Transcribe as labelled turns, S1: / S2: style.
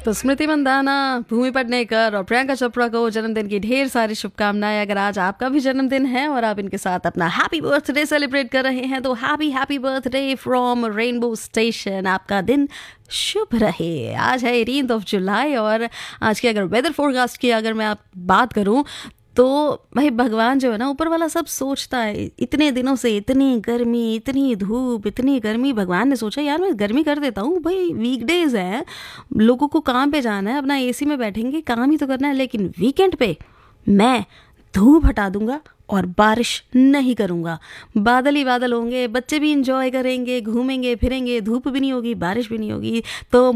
S1: तो स्मृति मंदाना, भूमि पेडनेकर और प्रियंका चोपड़ा को जन्मदिन की ढेर सारी शुभकामनाएं। अगर आज आपका भी जन्मदिन है और आप इनके साथ अपना हैप्पी बर्थडे सेलिब्रेट कर रहे हैं तो happy happy birthday from rainbow station. आपका दिन शुभ रहे। आज है 18 जुलाई और आज की अगर वेदर फोरकास्ट की अगर मैं आप बात करूं तो भाई भगवान जो है ना ऊपर वाला सब सोचता है। इतने दिनों से इतनी गर्मी, इतनी धूप, इतनी गर्मी, भगवान ने सोचा यार मैं गर्मी कर देता हूँ। भाई वीकडेज है, लोगों को काम पे जाना है, अपना एसी में बैठेंगे, काम ही तो करना है, लेकिन वीकेंड पे मैं धूप हटा दूंगा और बारिश नहीं करूंगा। बादल ही बादल होंगे, बच्चे भी इंजॉय करेंगे, घूमेंगे फिरेंगे, धूप भी नहीं होगी, बारिश भी नहीं होगी। तो